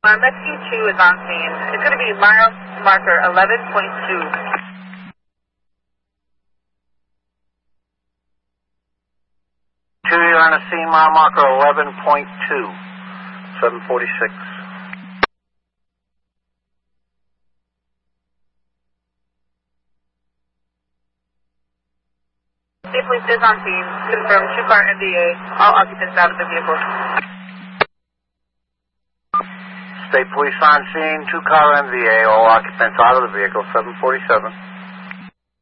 Rescue 2 is on scene. It's going to be mile marker 11.2. You're on the scene, mile marker 11.2, 746. State Police is on scene. Confirm 2-car MVA. All occupants out of the vehicle. State Police on scene, 2-car MVA, all occupants out of the vehicle, 747.